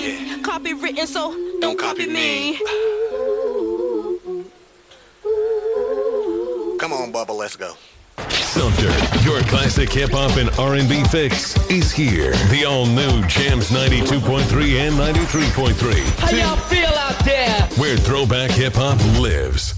Yeah. Copywritten, so Don't copy me. Come on, Bubba, let's go. Sumter, your classic hip-hop and R&B fix is here. The all-new Jams 92.3 and 93.3. How y'all feel out there? Where throwback hip-hop lives.